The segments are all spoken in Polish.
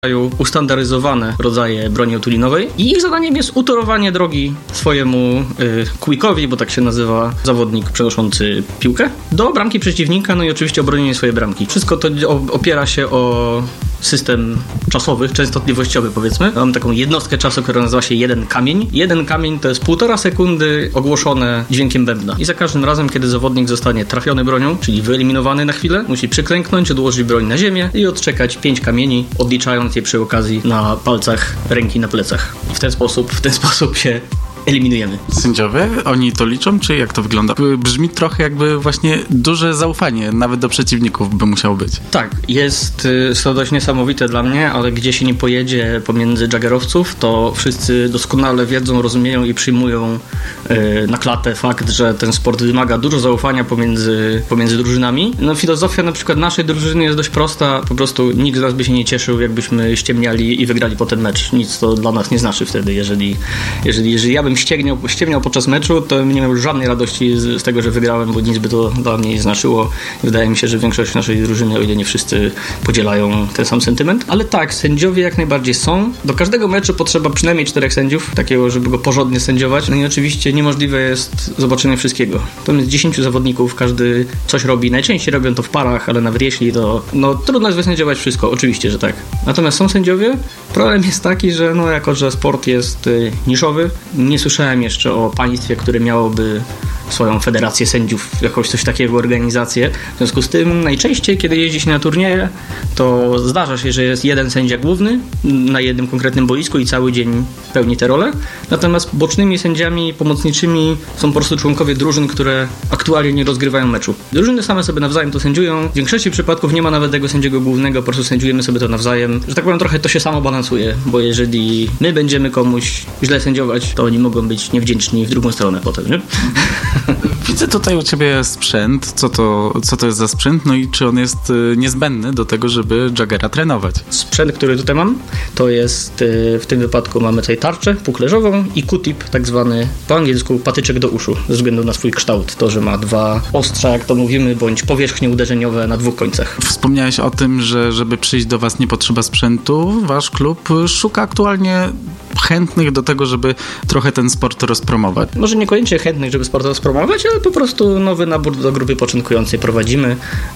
ustandaryzowane rodzaje broni otulinowej i ich zadaniem jest utorowanie drogi swojemu quickowi, bo tak się nazywa zawodnik przenoszący piłkę, do bramki przeciwnika, no i oczywiście obronienie swojej bramki. Wszystko to opiera się o system czasowy, częstotliwościowy powiedzmy. Mam taką jednostkę czasu, która nazywa się jeden kamień. Jeden kamień to jest 1,5 sekundy ogłoszone dźwiękiem bębna. I za każdym razem, kiedy zawodnik zostanie trafiony bronią, czyli wyeliminowany na chwilę, musi przyklęknąć, odłożyć broń na ziemię i odczekać 5 kamieni, odliczając je przy okazji na palcach ręki na plecach. I w ten sposób się eliminujemy. Sędziowie, oni to liczą, czy jak to wygląda? Brzmi trochę jakby właśnie duże zaufanie, nawet do przeciwników by musiało być. Tak, jest to dość niesamowite dla mnie, ale gdzie się nie pojedzie pomiędzy jaggerowców, to wszyscy doskonale wiedzą, rozumieją i przyjmują na klatę fakt, że ten sport wymaga dużo zaufania pomiędzy drużynami. No filozofia na przykład naszej drużyny jest dość prosta, po prostu nikt z nas by się nie cieszył, jakbyśmy ściemniali i wygrali potem mecz. Nic to dla nas nie znaczy wtedy, jeżeli ja bym ściemniał podczas meczu, to nie miał żadnej radości z tego, że wygrałem, bo nic by to dla mnie nie znaczyło. Wydaje mi się, że większość naszej drużyny, o ile nie wszyscy, podzielają ten sam sentyment. Ale tak, sędziowie jak najbardziej są. Do każdego meczu potrzeba przynajmniej 4 sędziów, takiego, żeby go porządnie sędziować. No i oczywiście niemożliwe jest zobaczenie wszystkiego. To jest 10 zawodników, każdy coś robi. Najczęściej robią to w parach, ale nawet jeśli to... No trudno jest wysędziować wszystko, oczywiście, że tak. Natomiast są sędziowie. Problem jest taki, że jako że sport jest niszowy, nie słyszałem jeszcze o państwie, które miałoby swoją federację sędziów, jakoś coś takiego, organizację. W związku z tym najczęściej, kiedy jeździ się na turnieje, to zdarza się, że jest jeden sędzia główny na jednym konkretnym boisku i cały dzień pełni tę rolę. Natomiast bocznymi sędziami pomocniczymi są po prostu członkowie drużyn, które aktualnie nie rozgrywają meczu. Drużyny same sobie nawzajem to sędziują. W większości przypadków nie ma nawet tego sędziego głównego, po prostu sędziujemy sobie to nawzajem. Że tak powiem, trochę to się samo balansuje, bo jeżeli my będziemy komuś źle sędziować, to oni mogą być niewdzięczni w drugą stronę potem, nie? Widzę tutaj u ciebie sprzęt. Co to jest za sprzęt? No i czy on jest niezbędny do tego, żeby jaggera trenować? Sprzęt, który tutaj mam, to jest w tym wypadku mamy tutaj tarczę puklerzową i Q-tip, tak zwany po angielsku patyczek do uszu, ze względu na swój kształt. To, że ma 2 ostrza, jak to mówimy, bądź powierzchnie uderzeniowe na 2 końcach. Wspomniałeś o tym, że żeby przyjść do was nie potrzeba sprzętu. Wasz klub szuka aktualnie chętnych do tego, żeby trochę ten sport rozpromować. Może niekoniecznie chętnych, żeby sport rozpromować, ale po prostu nowy nabór do grupy początkującej prowadzimy.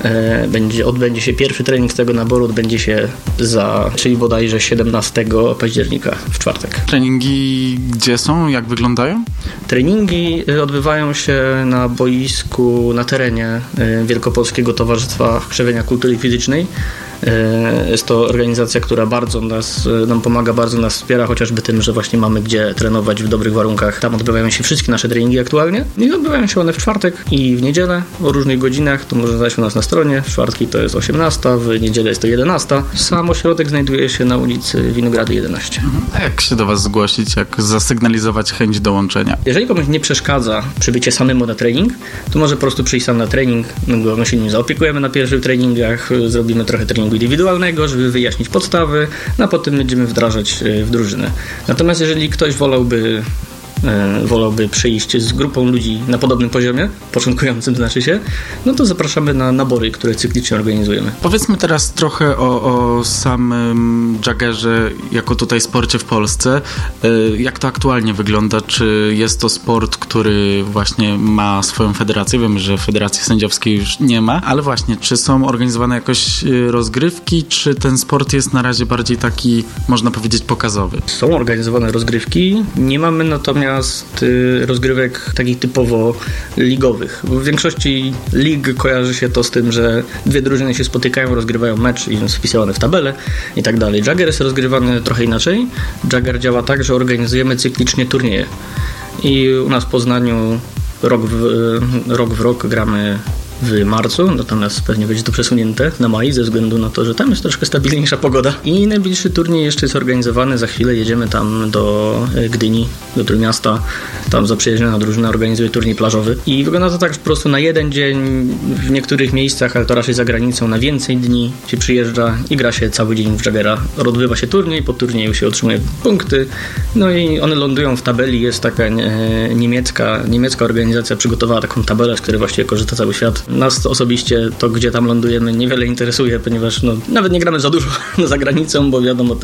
Odbędzie się pierwszy trening z tego naboru, odbędzie się czyli bodajże 17 października w czwartek. Treningi gdzie są? Jak wyglądają? Treningi odbywają się na boisku, na terenie Wielkopolskiego Towarzystwa Krzewienia Kultury Fizycznej. Jest to organizacja, która bardzo nam pomaga, bardzo nas wspiera, chociażby tym, że właśnie mamy gdzie trenować w dobrych warunkach. Tam odbywają się wszystkie nasze treningi aktualnie i odbywają się one w czwartek i w niedzielę o różnych godzinach. To można znaleźć u nas na stronie. W czwartki to jest 18, w niedzielę jest to 11. Sam ośrodek znajduje się na ulicy Winogrady 11. A jak się do was zgłosić? Jak zasygnalizować chęć dołączenia? Jeżeli komuś nie przeszkadza przybycie samemu na trening, to może po prostu przyjść sam na trening. My się nim zaopiekujemy na pierwszych treningach, zrobimy trochę treningu indywidualnego, żeby wyjaśnić podstawy, a potem będziemy wdrażać w drużynę. Natomiast jeżeli ktoś wolałby przyjść z grupą ludzi na podobnym poziomie, początkującym znaczy się, no to zapraszamy na nabory, które cyklicznie organizujemy. Powiedzmy teraz trochę o samym jaggerze jako tutaj sporcie w Polsce. Jak to aktualnie wygląda? Czy jest to sport, który właśnie ma swoją federację? Wiemy, że federacji sędziowskiej już nie ma, ale właśnie, czy są organizowane jakoś rozgrywki, czy ten sport jest na razie bardziej taki, można powiedzieć, pokazowy? Są organizowane rozgrywki, nie mamy natomiast rozgrywek takich typowo ligowych. W większości lig kojarzy się to z tym, że 2 drużyny się spotykają, rozgrywają mecz i jest wpisane w tabelę i tak dalej. Jagger jest rozgrywany trochę inaczej. Jagger działa tak, że organizujemy cyklicznie turnieje. I u nas w Poznaniu rok w rok gramy w marcu, natomiast pewnie będzie to przesunięte na maj, ze względu na to, że tam jest troszkę stabilniejsza pogoda. I najbliższy turniej jeszcze jest organizowany, za chwilę jedziemy tam do Gdyni, do Trójmiasta, tam zaprzyjaźniona drużyna organizuje turniej plażowy i wygląda to tak, że po prostu na jeden dzień w niektórych miejscach, ale to raczej za granicą, na więcej dni się przyjeżdża i gra się cały dzień w jaggera. Odbywa się turniej, po turnieju się otrzymuje punkty, no i one lądują w tabeli. Jest taka niemiecka organizacja, przygotowała taką tabelę, z której właściwie korzysta cały świat. Nas osobiście to, gdzie tam lądujemy, niewiele interesuje, ponieważ nawet nie gramy za dużo za granicą, bo wiadomo,